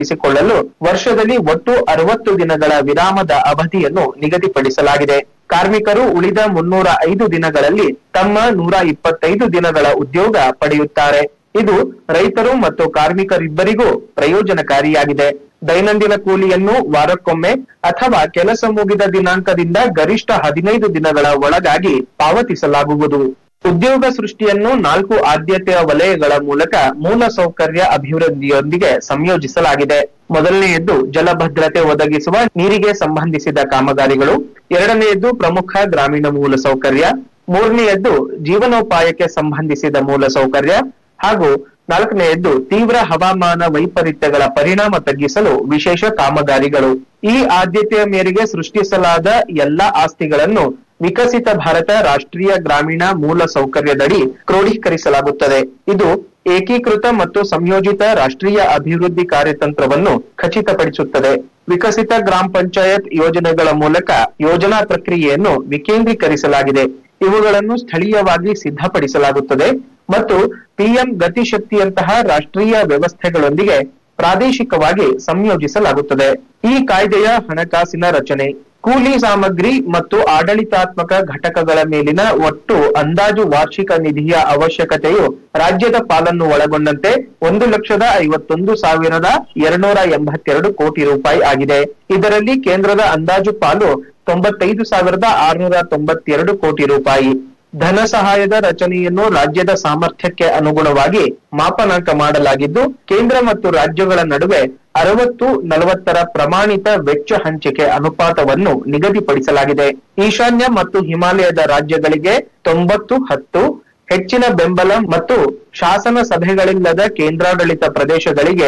ಿಕೊಳ್ಳಲು ವರ್ಷದಲ್ಲಿ ಒಟ್ಟು 60 ದಿನಗಳ ವಿರಾಮದ ಅವಧಿಯನ್ನು ನಿಗದಿಪಡಿಸಲಾಗಿದೆ. ಕಾರ್ಮಿಕರು ಉಳಿದ 305 ದಿನಗಳಲ್ಲಿ ತಮ್ಮ 125 ದಿನಗಳ ಉದ್ಯೋಗ ಪಡೆಯುತ್ತಾರೆ. ಇದು ರೈತರು ಮತ್ತು ಕಾರ್ಮಿಕರಿಬ್ಬರಿಗೂ ಪ್ರಯೋಜನಕಾರಿಯಾಗಿದೆ. ದೈನಂದಿನ ಕೂಲಿಯನ್ನು ವಾರಕ್ಕೊಮ್ಮೆ ಅಥವಾ ಕೆಲಸ ಮುಗಿದ ದಿನಾಂಕದಿಂದ ಗರಿಷ್ಠ 15 ದಿನಗಳ ಒಳಗಾಗಿ ಪಾವತಿಸಲಾಗುವುದು. ಉದ್ಯೋಗ ಸೃಷ್ಟಿಯನ್ನು 4 ಆದ್ಯತೆಯ ವಲಯಗಳ ಮೂಲಕ ಮೂಲಸೌಕರ್ಯ ಅಭಿವೃದ್ಧಿಯೊಂದಿಗೆ ಸಂಯೋಜಿಸಲಾಗಿದೆ. ಮೊದಲನೆಯದ್ದು ಜಲಭದ್ರತೆ ಒದಗಿಸುವ ನೀರಿಗೆ ಸಂಬಂಧಿಸಿದ ಕಾಮಗಾರಿಗಳು, ಎರಡನೆಯದ್ದು ಪ್ರಮುಖ ಗ್ರಾಮೀಣ ಮೂಲಸೌಕರ್ಯ, ಮೂರನೆಯದ್ದು ಜೀವನೋಪಾಯಕ್ಕೆ ಸಂಬಂಧಿಸಿದ ಮೂಲಸೌಕರ್ಯ ಹಾಗೂ ನಾಲ್ಕನೆಯದ್ದು ತೀವ್ರ ಹವಾಮಾನ ವೈಪರೀತ್ಯಗಳ ಪರಿಣಾಮ ತಗ್ಗಿಸಲು ವಿಶೇಷ ಕಾಮಗಾರಿಗಳು. ಈ ಆದ್ಯತೆಯ ಮೇರೆಗೆ ಸೃಷ್ಟಿಸಲಾದ ಎಲ್ಲಾ ಆಸ್ತಿಗಳನ್ನು ವಿಕಸಿತ ಭಾರತ ರಾಷ್ಟ್ರೀಯ ಗ್ರಾಮೀಣ ಮೂಲ ಸೌಕರ್ಯದಡಿ ಕ್ರೋಢೀಕರಿಸಲಾಗುತ್ತದೆ. ಇದು ಏಕೀಕೃತ ಮತ್ತು ಸಂಯೋಜಿತ ರಾಷ್ಟ್ರೀಯ ಅಭಿವೃದ್ಧಿ ಕಾರ್ಯತಂತ್ರವನ್ನು ಖಚಿತಪಡಿಸುತ್ತದೆ. ವಿಕಸಿತ ಗ್ರಾಮ ಪಂಚಾಯತ್ ಯೋಜನೆಗಳ ಮೂಲಕ ಯೋಜನಾ ಪ್ರಕ್ರಿಯೆಯನ್ನು ವಿಕೇಂದ್ರೀಕರಿಸಲಾಗಿದೆ. ಇವುಗಳನ್ನು ಸ್ಥಳೀಯವಾಗಿ ಸಿದ್ಧಪಡಿಸಲಾಗುತ್ತದೆ ಮತ್ತು ಪಿಎಂ ಗತಿಶಕ್ತಿಯಂತಹ ರಾಷ್ಟ್ರೀಯ ವ್ಯವಸ್ಥೆಗಳೊಂದಿಗೆ ಪ್ರಾದೇಶಿಕವಾಗಿ ಸಂಯೋಜಿಸಲಾಗುತ್ತದೆ. ಈ ಕಾಯ್ದೆಯ ಹಣಕಾಸಿನ ರಚನೆ, ಕೂಲಿ ಸಾಮಗ್ರಿ ಮತ್ತು ಆಡಳಿತಾತ್ಮಕ ಘಟಕಗಳ ಮೇಲಿನ ಒಟ್ಟು ಅಂದಾಜು ವಾರ್ಷಿಕ ನಿಧಿಯ ಅವಶ್ಯಕತೆಯು ರಾಜ್ಯದ ಪಾಲನ್ನು ಒಳಗೊಂಡಂತೆ 1,51,282 ಕೋಟಿ ರೂಪಾಯಿ ಆಗಿದೆ. ಇದರಲ್ಲಿ ಕೇಂದ್ರದ ಅಂದಾಜು ಪಾಲು 95,692 ಕೋಟಿ ರೂಪಾಯಿ. ಧನ ಸಹಾಯದ ರಚನೆಯನ್ನು ರಾಜ್ಯದ ಸಾಮರ್ಥ್ಯಕ್ಕೆ ಅನುಗುಣವಾಗಿ ಮಾಪನಾಂಕ ಮಾಡಲಾಗಿದ್ದು, ಕೇಂದ್ರ ಮತ್ತು ರಾಜ್ಯಗಳ ನಡುವೆ 60-40 ಪ್ರಮಾಣಿತ ವೆಚ್ಚ ಹಂಚಿಕೆ ಅನುಪಾತವನ್ನು ನಿಗದಿಪಡಿಸಲಾಗಿದೆ. ಈಶಾನ್ಯ ಮತ್ತು ಹಿಮಾಲಯದ ರಾಜ್ಯಗಳಿಗೆ 90-10, ಹೆಚ್ಚಿನ ಬೆಂಬಲ ಮತ್ತು ಶಾಸನ ಸಭೆಗಳಿಲ್ಲದ ಕೇಂದ್ರಾಡಳಿತ ಪ್ರದೇಶಗಳಿಗೆ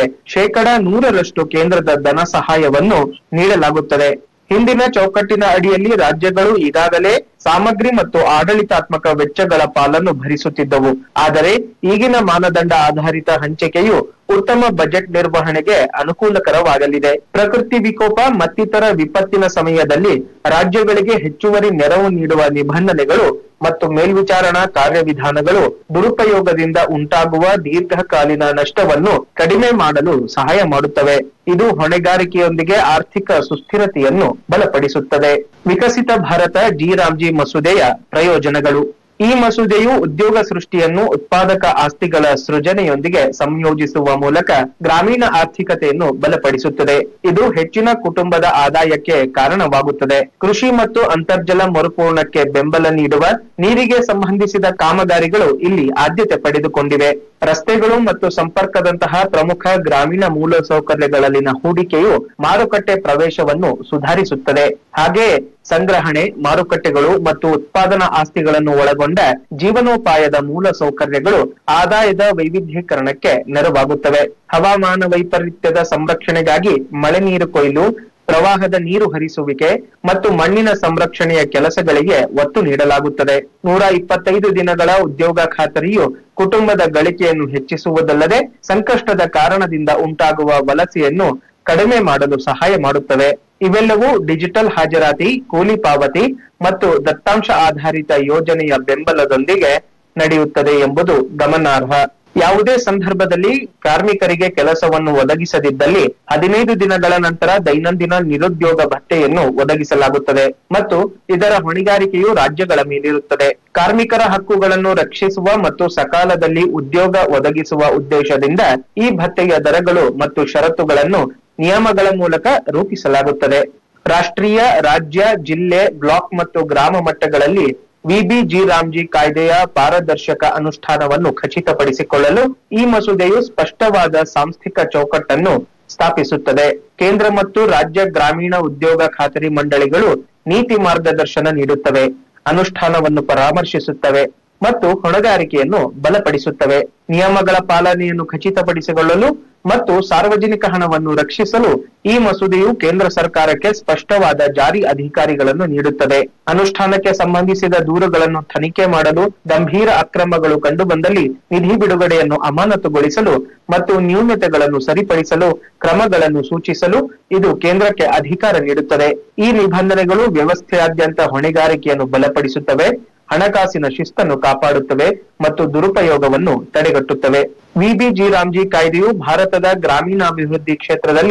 100% ಕೇಂದ್ರದ ಧನ ಸಹಾಯವನ್ನು ನೀಡಲಾಗುತ್ತದೆ. ಹಿಂದಿನ ಚೌಕಟ್ಟಿನ ಅಡಿಯಲ್ಲಿ ರಾಜ್ಯಗಳು ಈಗಾಗಲೇ ಸಾಮಗ್ರಿ ಮತ್ತು ಆಡಳಿತಾತ್ಮಕ ವೆಚ್ಚಗಳ ಪಾಲನ್ನು ಭರಿಸುತ್ತಿದ್ದವು. ಆದರೆ ಈಗಿನ ಮಾನದಂಡ ಆಧಾರಿತ ಹಂಚಿಕೆಯು ಉತ್ತಮ ಬಜೆಟ್ ನಿರ್ವಹಣೆಗೆ ಅನುಕೂಲಕರವಾಗಲಿದೆ. ಪ್ರಕೃತಿ ವಿಕೋಪ ಮತ್ತಿತರ ವಿಪತ್ತಿನ ಸಮಯದಲ್ಲಿ ರಾಜ್ಯಗಳಿಗೆ ಹೆಚ್ಚುವರಿ ನೆರವು ನೀಡುವ ನಿಬಂಧನೆಗಳು ಮತ್ತು ಮೇಲ್ವಿಚಾರಣಾ ಕಾರ್ಯವಿಧಾನಗಳು ದುರುಪಯೋಗದಿಂದ ಉಂಟಾಗುವ ದೀರ್ಘಕಾಲೀನ ನಷ್ಟವನ್ನು ಕಡಿಮೆ ಮಾಡಲು ಸಹಾಯ ಮಾಡುತ್ತವೆ. ಇದು ಹೊಣೆಗಾರಿಕೆಯೊಂದಿಗೆ ಆರ್ಥಿಕ ಸುಸ್ಥಿರತೆಯನ್ನು ಬಲಪಡಿಸುತ್ತದೆ. ವಿಕಸಿತ ಭಾರತ ಜಿ ಮಸೂದೆಯ ಪ್ರಯೋಜನಗಳು. ಈ ಮಸೂದೆಯು ಉದ್ಯೋಗ ಸೃಷ್ಟಿಯನ್ನು ಉತ್ಪಾದಕ ಆಸ್ತಿಗಳ ಸೃಜನೆಯೊಂದಿಗೆ ಸಂಯೋಜಿಸುವ ಮೂಲಕ ಗ್ರಾಮೀಣ ಆರ್ಥಿಕತೆಯನ್ನು ಬಲಪಡಿಸುತ್ತದೆ. ಇದು ಹೆಚ್ಚಿನ ಕುಟುಂಬದ ಆದಾಯಕ್ಕೆ ಕಾರಣವಾಗುತ್ತದೆ. ಕೃಷಿ ಮತ್ತು ಅಂತರ್ಜಲ ಮರುಪೂರಣಕ್ಕೆ ಬೆಂಬಲ ನೀಡುವ ನೀರಿಗೆ ಸಂಬಂಧಿಸಿದ ಕಾಮಗಾರಿಗಳು ಇಲ್ಲಿ ಆದ್ಯತೆ ಪಡೆದುಕೊಂಡಿವೆ. ರಸ್ತೆಗಳು ಮತ್ತು ಸಂಪರ್ಕದಂತಹ ಪ್ರಮುಖ ಗ್ರಾಮೀಣ ಮೂಲಸೌಕರ್ಯಗಳಲ್ಲಿನ ಹೂಡಿಕೆಯು ಮಾರುಕಟ್ಟೆ ಪ್ರವೇಶವನ್ನು ಸುಧಾರಿಸುತ್ತದೆ. ಹಾಗೆಯೇ ಸಂಗ್ರಹಣೆ, ಮಾರುಕಟ್ಟೆಗಳು ಮತ್ತು ಉತ್ಪಾದನಾ ಆಸ್ತಿಗಳನ್ನು ಒಳಗೊಂಡ ಜೀವನೋಪಾಯದ ಮೂಲ ಸೌಕರ್ಯಗಳು ಆದಾಯದ ವೈವಿಧ್ಯೀಕರಣಕ್ಕೆ ನೆರವಾಗುತ್ತವೆ. ಹವಾಮಾನ ವೈಪರೀತ್ಯದ ಸಂರಕ್ಷಣೆಗಾಗಿ ಮಳೆ ನೀರು ಕೊಯ್ಲು, ಪ್ರವಾಹದ ನೀರು ಹರಿಸುವಿಕೆ ಮತ್ತು ಮಣ್ಣಿನ ಸಂರಕ್ಷಣೆಯ ಕೆಲಸಗಳಿಗೆ ಒತ್ತು ನೀಡಲಾಗುತ್ತದೆ. 125 ದಿನಗಳ ಉದ್ಯೋಗ ಖಾತರಿಯು ಕುಟುಂಬದ ಗಳಿಕೆಯನ್ನು ಹೆಚ್ಚಿಸುವುದಲ್ಲದೆ ಸಂಕಷ್ಟದ ಕಾರಣದಿಂದ ಉಂಟಾಗುವ ವಲಸೆಯನ್ನು ಕಡಿಮೆ ಮಾಡಲು ಸಹಾಯ ಮಾಡುತ್ತವೆ. ಇವೆಲ್ಲವೂ ಡಿಜಿಟಲ್ ಹಾಜರಾತಿ, ಕೂಲಿ ಪಾವತಿ ಮತ್ತು ದತ್ತಾಂಶ ಆಧಾರಿತ ಯೋಜನೆಯ ಬೆಂಬಲದೊಂದಿಗೆ ನಡೆಯುತ್ತದೆ ಎಂಬುದು ಗಮನಾರ್ಹ. ಯಾವುದೇ ಸಂದರ್ಭದಲ್ಲಿ ಕಾರ್ಮಿಕರಿಗೆ ಕೆಲಸವನ್ನು ಒದಗಿಸದಿದ್ದಲ್ಲಿ 15 ದಿನಗಳ ನಂತರ ದೈನಂದಿನ ನಿರುದ್ಯೋಗ ಭತ್ಯೆಯನ್ನು ಒದಗಿಸಲಾಗುತ್ತದೆ ಮತ್ತು ಇದರ ಹೊಣೆಗಾರಿಕೆಯು ರಾಜ್ಯಗಳ ಮೇಲಿರುತ್ತದೆ. ಕಾರ್ಮಿಕರ ಹಕ್ಕುಗಳನ್ನು ರಕ್ಷಿಸುವ ಮತ್ತು ಸಕಾಲದಲ್ಲಿ ಉದ್ಯೋಗ ಒದಗಿಸುವ ಉದ್ದೇಶದಿಂದ ಈ ಭತ್ಯೆಯ ದರಗಳು ಮತ್ತು ಷರತ್ತುಗಳನ್ನು ನಿಯಮಗಳ ಮೂಲಕ ರೂಪಿಸಲಾಗುತ್ತದೆ. ರಾಷ್ಟ್ರೀಯ, ರಾಜ್ಯ, ಜಿಲ್ಲೆ, ಬ್ಲಾಕ್ ಮತ್ತು ಗ್ರಾಮ ಮಟ್ಟಗಳಲ್ಲಿ ವಿಬಿಜಿ ಕಾಯ್ದೆಯ ಪಾರದರ್ಶಕ ಅನುಷ್ಠಾನವನ್ನು ಖಚಿತಪಡಿಸಿಕೊಳ್ಳಲು ಈ ಮಸೂದೆಯು ಸ್ಪಷ್ಟವಾದ ಸಾಂಸ್ಥಿಕ ಚೌಕಟ್ಟನ್ನು ಸ್ಥಾಪಿಸುತ್ತದೆ. ಕೇಂದ್ರ ಮತ್ತು ರಾಜ್ಯ ಗ್ರಾಮೀಣ ಉದ್ಯೋಗ ಖಾತರಿ ಮಂಡಳಿಗಳು ನೀತಿ ಮಾರ್ಗದರ್ಶನ ನೀಡುತ್ತವೆ, ಅನುಷ್ಠಾನವನ್ನು ಪರಾಮರ್ಶಿಸುತ್ತವೆ ಮತ್ತು ಹೊಣೆಗಾರಿಕೆಯನ್ನು ಬಲಪಡಿಸುತ್ತವೆ. ನಿಯಮಗಳ ಪಾಲನೆಯನ್ನು ಖಚಿತಪಡಿಸಿಕೊಳ್ಳಲು ಮತ್ತು ಸಾರ್ವಜನಿಕ ಹಣವನ್ನು ರಕ್ಷಿಸಲು ಈ ಮಸೂದೆಯು ಕೇಂದ್ರ ಸರ್ಕಾರಕ್ಕೆ ಸ್ಪಷ್ಟವಾದ ಜಾರಿ ಅಧಿಕಾರಿಗಳನ್ನು ನೀಡುತ್ತದೆ. ಅನುಷ್ಠಾನಕ್ಕೆ ಸಂಬಂಧಿಸಿದ ದೂರುಗಳನ್ನು ತನಿಖೆ ಮಾಡಲು, ಗಂಭೀರ ಅಕ್ರಮಗಳು ಕಂಡುಬಂದಲ್ಲಿ ನಿಧಿ ಬಿಡುಗಡೆಯನ್ನು ಅಮಾನತುಗೊಳಿಸಲು ಮತ್ತು ನ್ಯೂನತೆಗಳನ್ನು ಸರಿಪಡಿಸಲು ಕ್ರಮಗಳನ್ನು ಸೂಚಿಸಲು ಇದು ಕೇಂದ್ರಕ್ಕೆ ಅಧಿಕಾರ ನೀಡುತ್ತದೆ. ಈ ನಿಬಂಧನೆಗಳು ವ್ಯವಸ್ಥೆಯಾದ್ಯಂತ ಹೊಣೆಗಾರಿಕೆಯನ್ನು ಬಲಪಡಿಸುತ್ತವೆ ಹಣಕಾಸಿನ ಶಿಸ್ತನ್ನು ಕಾಪಾಡುತ್ತವೆ ಮತ್ತು ದುರುಪಯೋಗವನ್ನು ತಡೆಗಟ್ಟುತ್ತವೆ. ವಿಬಿಜಿ ರಾಮ್ಜಿ ಕಾಯ್ದೆಯು ಭಾರತದ ಗ್ರಾಮೀಣಾಭಿವೃದ್ಧಿ ಕ್ಷೇತ್ರದಲ್ಲಿ